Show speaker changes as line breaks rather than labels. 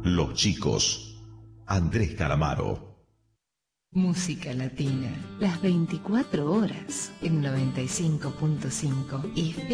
Los Chicos, Andrés Calamaro.
Música latina, las 24 horas en 95.5 FM.